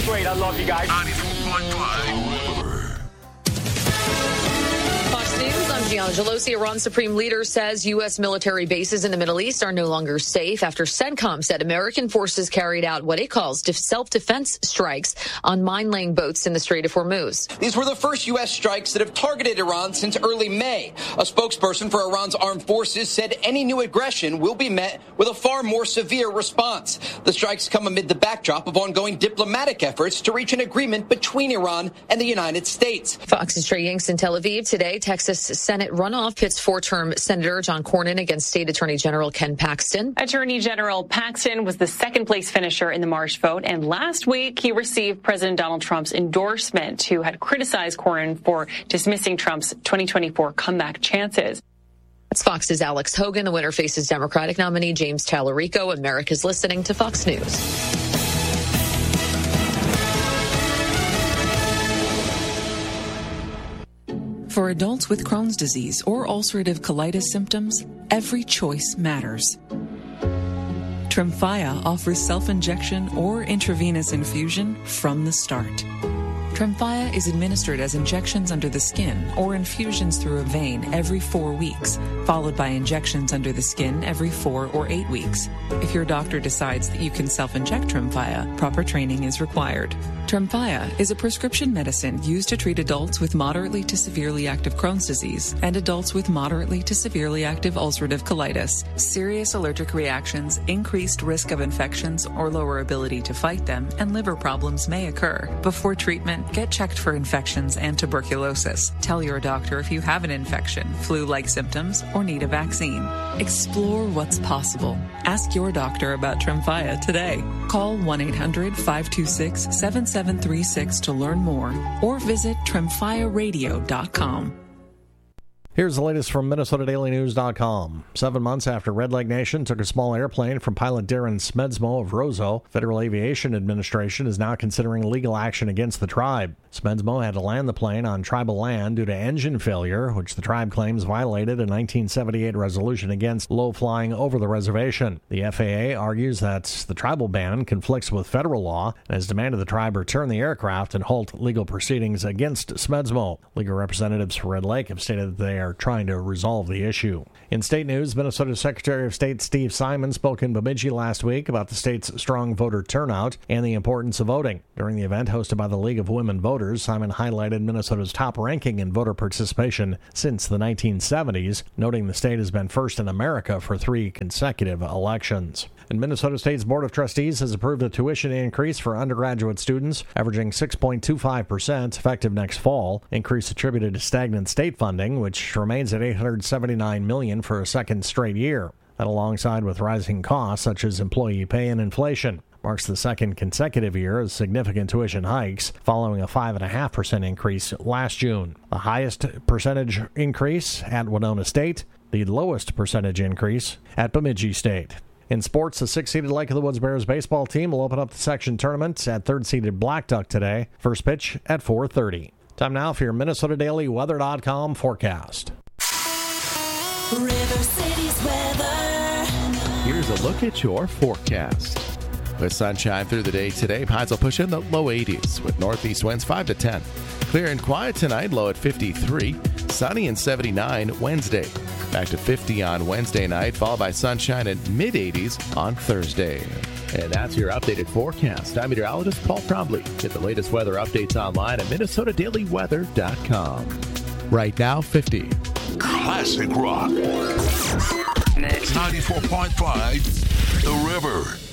great. I love you guys. 94.5. Fox News, I'm Gianna Gelosi. Iran's supreme leader says U.S. military bases in the Middle East are no longer safe after CENTCOM said American forces carried out what it calls self-defense strikes on mine-laying boats in the Strait of Hormuz. These were the first U.S. strikes that have targeted Iran since early May. A spokesperson for Iran's armed forces said any new aggression will be met with a far more severe response. The strikes come amid the backdrop of ongoing diplomatic efforts to reach an agreement between Iran and the United States. Fox's Trey Yanks in Tel Aviv today. Texas Senate runoff pits four-term Senator John Cornyn against State Attorney General Ken Paxton. Attorney General Paxton was the second-place finisher in the March vote, and last week he received President Donald Trump's endorsement, who had criticized Cornyn for dismissing Trump's 2024 comeback chances. That's Fox's Alex Hogan. The winner faces Democratic nominee James Tallarico. America's listening to Fox News. For adults with Crohn's disease or ulcerative colitis symptoms, every choice matters. Tremfya offers self-injection or intravenous infusion from the start. Tremfya is administered as injections under the skin or infusions through a vein every 4 weeks, followed by injections under the skin every 4 or 8 weeks. If your doctor decides that you can self-inject Tremfya, proper training is required. Tremfya is a prescription medicine used to treat adults with moderately to severely active Crohn's disease and adults with moderately to severely active ulcerative colitis. Serious allergic reactions, increased risk of infections or lower ability to fight them, and liver problems may occur. Before treatment, get checked for infections and tuberculosis. Tell your doctor if you have an infection, flu-like symptoms, or need a vaccine. Explore what's possible. Ask your doctor about Tremfya today. Call 1-800-526-7736 to learn more, or visit TremfyaRadio.com. Here's the latest from MinnesotaDailyNews.com. 7 months after Red Leg Nation took a small airplane from pilot Darren Smedsmo of Roseau, Federal Aviation Administration is now considering legal action against the tribe. Smedsmo had to land the plane on tribal land due to engine failure, which the tribe claims violated a 1978 resolution against low flying over the reservation. The FAA argues that the tribal ban conflicts with federal law and has demanded the tribe return the aircraft and halt legal proceedings against Smedsmo. Legal representatives for Red Lake have stated that they are trying to resolve the issue. In state news, Minnesota Secretary of State Steve Simon spoke in Bemidji last week about the state's strong voter turnout and the importance of voting. During the event hosted by the League of Women Voters, Simon highlighted Minnesota's top ranking in voter participation since the 1970s, noting the state has been first in America for 3 consecutive elections. And Minnesota State's Board of Trustees has approved a tuition increase for undergraduate students, averaging 6.25% effective next fall. Increase attributed to stagnant state funding, which remains at $879 million for a second straight year. That, alongside with rising costs such as employee pay and inflation, marks the second consecutive year of significant tuition hikes, following a 5.5% increase last June. The highest percentage increase at Winona State, the lowest percentage increase at Bemidji State. In sports, the 6th-seeded Lake of the Woods Bears baseball team will open up the section tournament at 3rd-seeded Blackduck today. First pitch at 4:30. Time now for your MinnesotaDailyWeather.com forecast. River City's weather. Here's a look at your forecast. With sunshine through the day today, highs will push in the low 80s with northeast winds 5 to 10. Clear and quiet tonight, low at 53. Sunny and 79 Wednesday. Back to 50 on Wednesday night, followed by sunshine and mid-80s on Thursday. And that's your updated forecast. I'm meteorologist Paul Trombley. Get the latest weather updates online at MinnesotaDailyWeather.com. Right now, 50. Classic rock. Next. 94.5, The River.